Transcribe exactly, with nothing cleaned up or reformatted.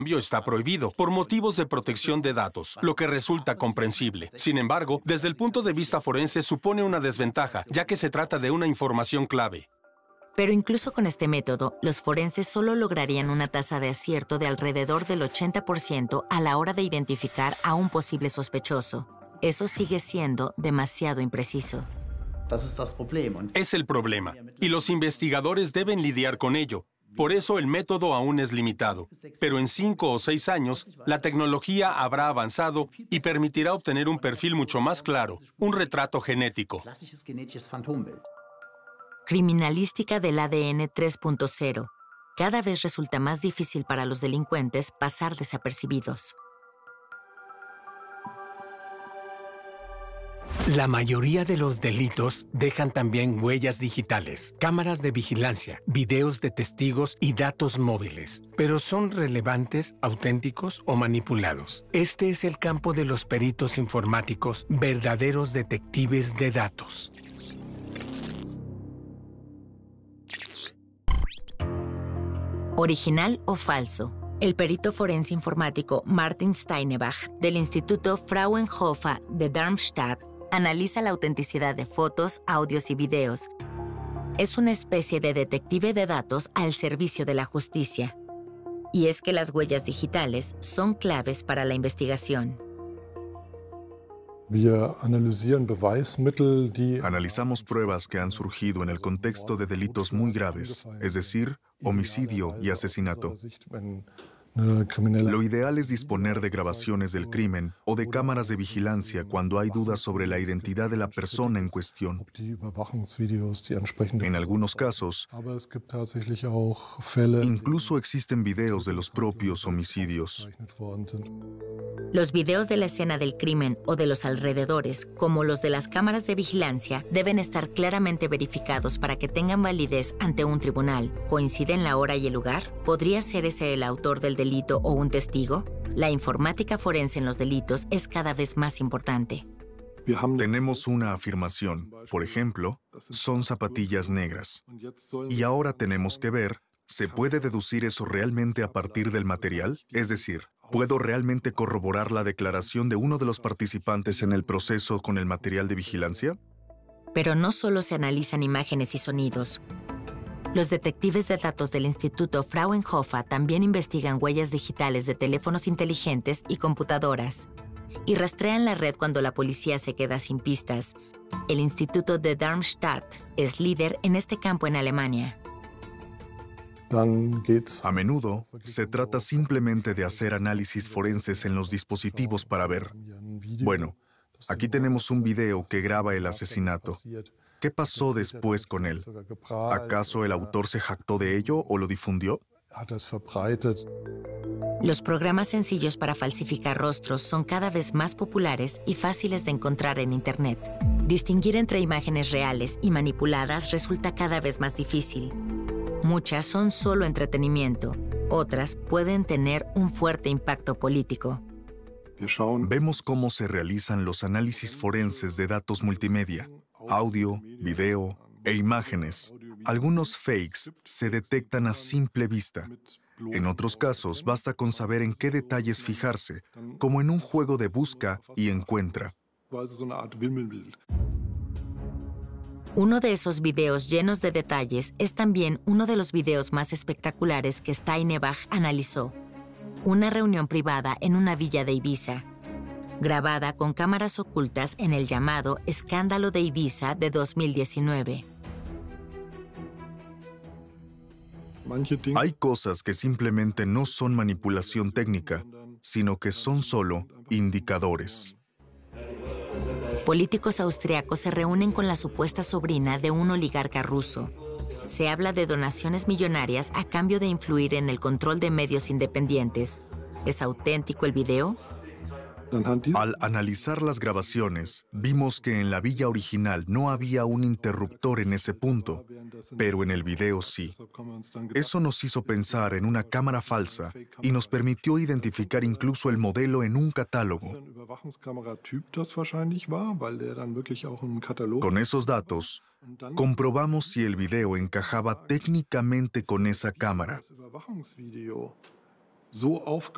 cambio está prohibido por motivos de protección de datos, lo que resulta comprensible. Sin embargo, desde el punto de vista forense supone una desventaja, ya que se trata de una información clave. Pero incluso con este método, los forenses solo lograrían una tasa de acierto de alrededor del ochenta por ciento a la hora de identificar a un posible sospechoso. Eso sigue siendo demasiado impreciso. Es el problema, y los investigadores deben lidiar con ello. Por eso el método aún es limitado. Pero en cinco o seis años, la tecnología habrá avanzado y permitirá obtener un perfil mucho más claro, un retrato genético. Criminalística del A D N tres punto cero. Cada vez resulta más difícil para los delincuentes pasar desapercibidos. La mayoría de los delitos dejan también huellas digitales, cámaras de vigilancia, videos de testigos y datos móviles. Pero ¿son relevantes, auténticos o manipulados? Este es el campo de los peritos informáticos, verdaderos detectives de datos. ¿Original o falso? El perito forense informático Martin Steinebach, del Instituto Fraunhofer de Darmstadt, analiza la autenticidad de fotos, audios y videos. Es una especie de detective de datos al servicio de la justicia. Y es que las huellas digitales son claves para la investigación. Analizamos pruebas que han surgido en el contexto de delitos muy graves, es decir, homicidio y asesinato. Lo ideal es disponer de grabaciones del crimen o de cámaras de vigilancia cuando hay dudas sobre la identidad de la persona en cuestión. En algunos casos, incluso existen videos de los propios homicidios. Los videos de la escena del crimen o de los alrededores, como los de las cámaras de vigilancia, deben estar claramente verificados para que tengan validez ante un tribunal. ¿Coinciden la hora y el lugar? ¿Podría ser ese el autor del delito o un testigo? La informática forense en los delitos es cada vez más importante. Tenemos una afirmación, por ejemplo, son zapatillas negras. Y ahora tenemos que ver, ¿se puede deducir eso realmente a partir del material? Es decir, ¿puedo realmente corroborar la declaración de uno de los participantes en el proceso con el material de vigilancia? Pero no solo se analizan imágenes y sonidos. Los detectives de datos del Instituto Fraunhofer también investigan huellas digitales de teléfonos inteligentes y computadoras. Y rastrean la red cuando la policía se queda sin pistas. El Instituto de Darmstadt es líder en este campo en Alemania. A menudo, se trata simplemente de hacer análisis forenses en los dispositivos para ver. Bueno, aquí tenemos un video que graba el asesinato. ¿Qué pasó después con él? ¿Acaso el autor se jactó de ello o lo difundió? Los programas sencillos para falsificar rostros son cada vez más populares y fáciles de encontrar en Internet. Distinguir entre imágenes reales y manipuladas resulta cada vez más difícil. Muchas son solo entretenimiento, otras pueden tener un fuerte impacto político. Vemos cómo se realizan los análisis forenses de datos multimedia, audio, video e imágenes. Algunos fakes se detectan a simple vista. En otros casos, basta con saber en qué detalles fijarse, como en un juego de busca y encuentra. Uno de esos videos llenos de detalles es también uno de los videos más espectaculares que Steinebach analizó. Una reunión privada en una villa de Ibiza, grabada con cámaras ocultas en el llamado Escándalo de Ibiza de dos mil diecinueve. Hay cosas que simplemente no son manipulación técnica, sino que son solo indicadores. Políticos austriacos se reúnen con la supuesta sobrina de un oligarca ruso. Se habla de donaciones millonarias a cambio de influir en el control de medios independientes. ¿Es auténtico el video? Al analizar las grabaciones, vimos que en la villa original no había un interruptor en ese punto, pero en el video sí. Eso nos hizo pensar en una cámara falsa y nos permitió identificar incluso el modelo en un catálogo. Con esos datos, comprobamos si el video encajaba técnicamente con esa cámara.